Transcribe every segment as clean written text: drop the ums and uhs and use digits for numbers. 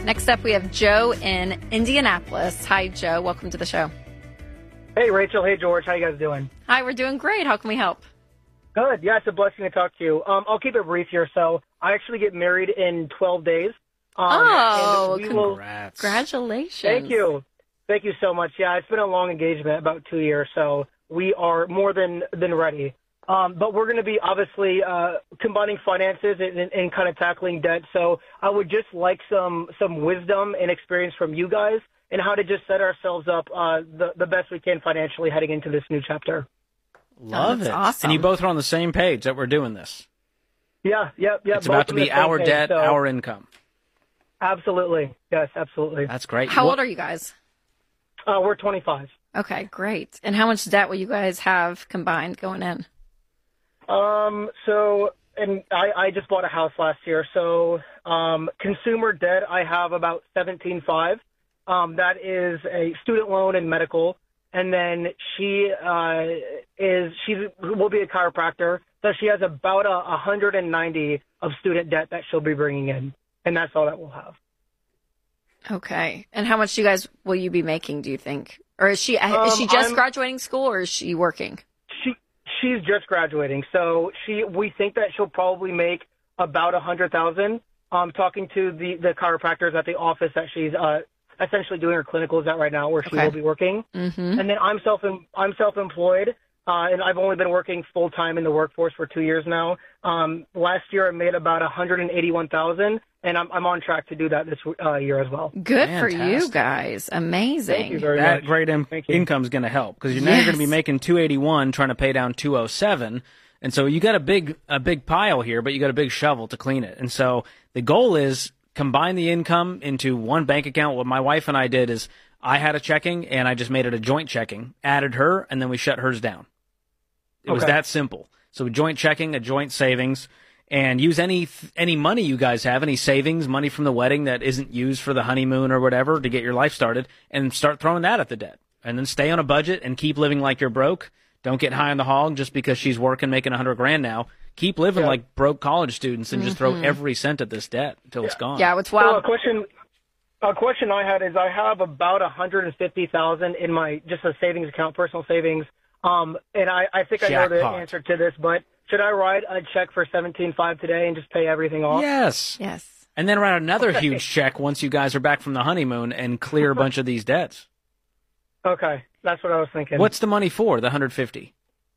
Next up, we have Joe in Indianapolis. Hi, Joe. Welcome to the show. Hey, Rachel. Hey, George. How you guys doing? Hi, we're doing great. How can we help? Good. Yeah, it's a blessing to talk to you. I'll keep it brief here. So I actually get married in 12 days. Congrats. Congratulations. Thank you. Thank you so much. Yeah, it's been a long engagement, about 2 years, so we are more than ready. But we're going to be obviously combining finances and kind of tackling debt. So I would just like some wisdom and experience from you guys and how to just set ourselves up the best we can financially heading into this new chapter. Love it. Awesome. And you both are on the same page that we're doing this. Yeah. It's about to be our debt, our income. Absolutely. Yes, absolutely. That's great. How old are you guys? We're 25. Okay, great. And how much debt will you guys have combined going in? And I just bought a house last year. So, consumer debt, I have about 17.5. That is a student loan and medical. And then she will be a chiropractor. So she has about 190 of student debt that she'll be bringing in. And that's all that we'll have. Okay. And how much will you be making, do you think? Or is she just graduating school or is she working? She's just graduating, so we think that she'll probably make about $100,000. Talking to the chiropractors at the office that she's essentially doing her clinicals at right now, where she will be working. Mm-hmm. And then I'm self-employed, and I've only been working full time in the workforce for 2 years now. Last year I made about $181,000, and I'm on track to do that this year as well. Good for you guys. Amazing. Thank you very that much. great income is going to help because now you're going to be making $281 trying to pay down $207, and so you got a big pile here, but you got a big shovel to clean it. And so the goal is combine the income into one bank account. What my wife and I did is I had a checking and I just made it a joint checking, added her, and then we shut hers down. It was that simple. So joint checking, a joint savings. And use any money you guys have, any savings, money from the wedding that isn't used for the honeymoon or whatever to get your life started, and start throwing that at the debt. And then stay on a budget and keep living like you're broke. Don't get high on the hog just because she's working, making $100,000 now. Keep living like broke college students and just throw every cent at this debt until it's gone. Yeah, what's wild. So a question I had is I have about $150,000 in my just a savings account, personal savings. And I think I know the answer to this, but should I write a check for $17.5 today and just pay everything off? Yes. And then write another huge check once you guys are back from the honeymoon and clear a bunch of these debts. Okay, that's what I was thinking. What's the money for? The $150?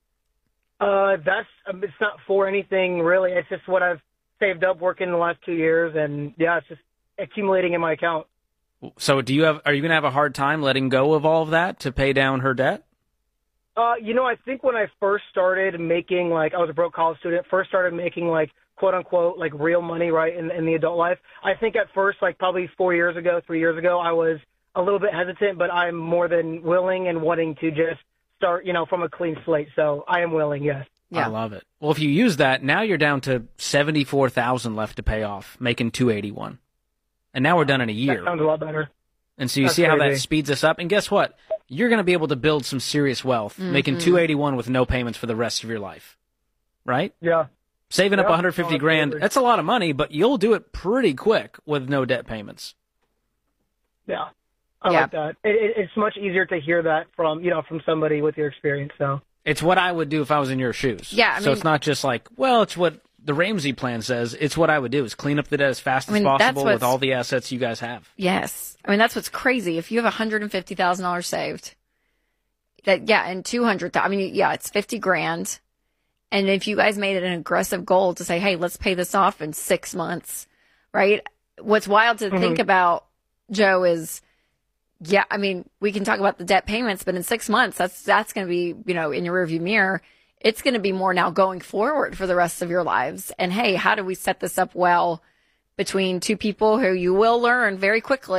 It's not for anything really. It's just what I've saved up working the last 2 years, and it's just accumulating in my account. So are you going to have a hard time letting go of all of that to pay down her debt? I think when I first started making, I was a broke college student, first started making, quote unquote, real money, right, in the adult life. I think at first, probably 3 years ago, I was a little bit hesitant, but I'm more than willing and wanting to just start, from a clean slate. So I am willing, yes. Yeah. I love it. Well, if you use that, now you're down to $74,000 left to pay off, making $281. And now we're done in a year. That sounds a lot better. And so you see how that speeds us up. And guess what? You're going to be able to build some serious wealth, making $281 with no payments for the rest of your life. Right? Yeah. Saving up $150,000, that's a lot of money, but you'll do it pretty quick with no debt payments. Yeah. I like that. It's much easier to hear that from somebody with your experience. So it's what I would do if I was in your shoes. Yeah. So it's not just it's what the Ramsey plan says. It's what I would do is clean up the debt as fast as possible with all the assets you guys have. Yes. That's what's crazy. If you have $150,000 saved, and $200,000, it's $50,000. And if you guys made it an aggressive goal to say, hey, let's pay this off in 6 months, right? What's wild to think about, Joe, is, we can talk about the debt payments, but in 6 months, that's going to be, in your rearview mirror. It's going to be more now going forward for the rest of your lives. And hey, how do we set this up well between two people who you will learn very quickly